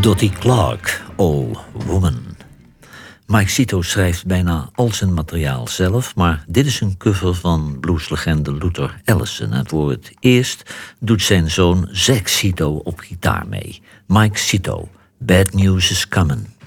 Dottie Clark, Oh Woman. Mike Cito schrijft bijna al zijn materiaal zelf, maar dit is een cover van blueslegende Luther Allison. En voor het eerst doet zijn zoon Zack Cito op gitaar mee. Mike Cito, Bad News is Coming.